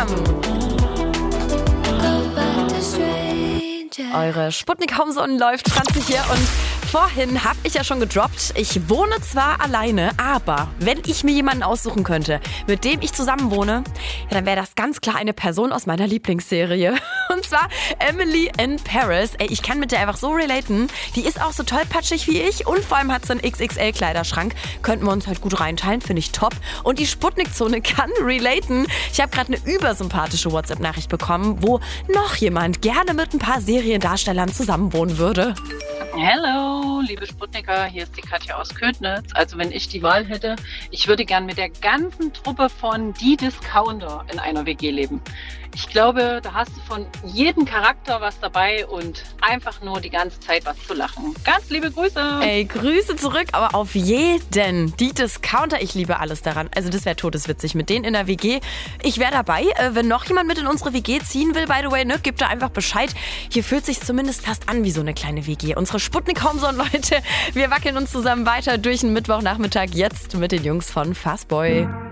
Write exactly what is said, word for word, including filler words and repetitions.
Eure Sputnik Homesonnen läuft, Franzi hier, und vorhin habe ich ja schon gedroppt, ich wohne zwar alleine, aber wenn ich mir jemanden aussuchen könnte, mit dem ich zusammen wohne, ja, dann wäre das ganz klar eine Person aus meiner Lieblingsserie. Und zwar Emily in Paris. Ey, ich kann mit der einfach so relaten. Die ist auch so tollpatschig wie ich und vor allem hat sie einen X X L-Kleiderschrank. Könnten wir uns halt gut reinteilen, finde ich top. Und die Sputnik-Zone kann relaten. Ich habe gerade eine übersympathische WhatsApp-Nachricht bekommen, wo noch jemand gerne mit ein paar Seriendarstellern zusammenwohnen würde. Hallo, liebe Sputniker, hier ist die Katja aus Ködnitz. Also wenn ich die Wahl hätte, ich würde gern mit der ganzen Truppe von Die Discounter in einer W G leben. Ich glaube, da hast du von jedem Charakter was dabei und einfach nur die ganze Zeit was zu lachen. Ganz liebe Grüße. Ey, Grüße zurück, aber auf jeden. Die Discounter, ich liebe alles daran. Also das wäre todeswitzig mit denen in der W G. Ich wäre dabei. Äh, wenn noch jemand mit in unsere W G ziehen will, by the way, ne, gibt da einfach Bescheid. Hier fühlt sich zumindest fast an wie so eine kleine W G. Unsere Sputnik Homesonnen, Leute, wir wackeln uns zusammen weiter durch den Mittwochnachmittag jetzt mit den Jungs von Fastboy.